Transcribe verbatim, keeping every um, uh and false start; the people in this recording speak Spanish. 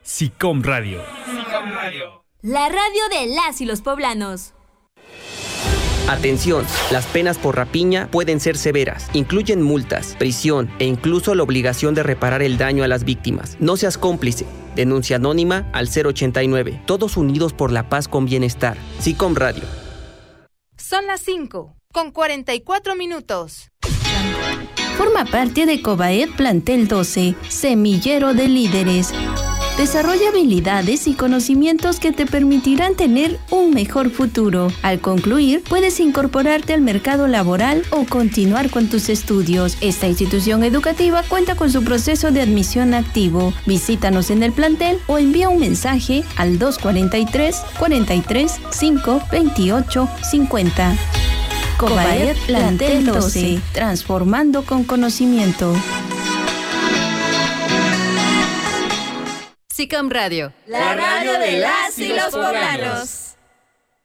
SICOM Radio. SICOM Radio. La radio de las y los poblanos. Atención, las penas por rapiña pueden ser severas. Incluyen multas, prisión e incluso la obligación de reparar el daño a las víctimas. No seas cómplice. Denuncia anónima al cero ochenta y nueve. Todos unidos por la paz con bienestar. SICOM Radio. Son las cinco, con cuarenta y cuatro minutos. Forma parte de Cobaed Plantel doce, semillero de líderes. Desarrolla habilidades y conocimientos que te permitirán tener un mejor futuro. Al concluir, puedes incorporarte al mercado laboral o continuar con tus estudios. Esta institución educativa cuenta con su proceso de admisión activo. Visítanos en el plantel o envía un mensaje al dos cuarenta y tres, cuarenta y tres, cinco, veintiocho, cincuenta. Cobaed Plantel doce, transformando con conocimiento. SICOM Radio. La radio de las y los poblanos.